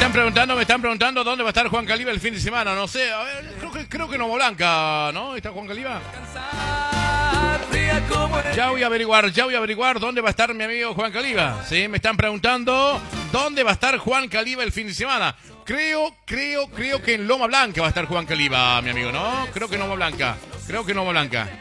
me están preguntando dónde va a estar Juan Caliba el fin de semana. No sé, a ver, creo que en Nueva Blanca, ¿no? ¿Está Juan Caliba? Ya voy a averiguar dónde va a estar mi amigo Juan Caliba. Sí, me están preguntando dónde va a estar Juan Caliba el fin de semana. Creo que en Loma Blanca va a estar Juan Caliba, mi amigo, ¿no? Creo que en Loma Blanca.